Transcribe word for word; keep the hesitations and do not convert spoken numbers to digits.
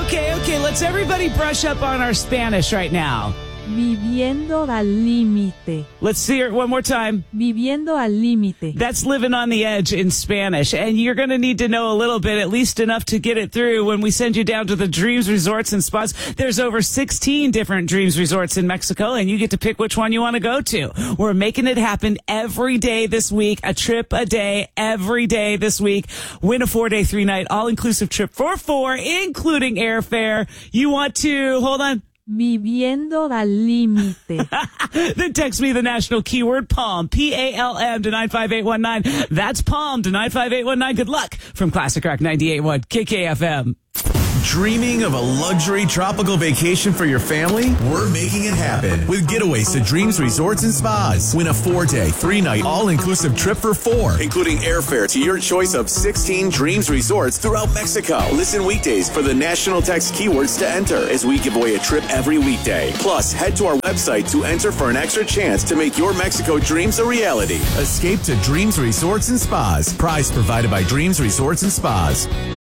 Okay, okay, let's everybody brush up on our Spanish right now. Viviendo al límite. Let's hear it one more time. Viviendo al límite. That's living on the edge in Spanish. And you're going to need to know a little bit, at least enough to get it through when we send you down to the Dreams Resorts and Spas. There's over sixteen different Dreams Resorts in Mexico, and you get to pick which one you want to go to. We're making it happen every day this week, a trip a day, every day this week. Win a four-day, three-night, all-inclusive trip for four, including airfare. You want to, hold on. Viviendo al límite. Then text me the national keyword PALM, P A L M, to nine five eight one nine. That's PALM to nine five eight one nine. Good luck from Classic Rock ninety-eight point one K K F M. Dreaming of a luxury tropical vacation for your family? We're making it happen with getaways to Dreams Resorts and Spas. Win a four-day, three-night, all-inclusive trip for four, including airfare to your choice of sixteen Dreams Resorts throughout Mexico. Listen weekdays for the national text keywords to enter as we give away a trip every weekday. Plus, head to our website to enter for an extra chance to make your Mexico dreams a reality. Escape to Dreams Resorts and Spas. Prize provided by Dreams Resorts and Spas.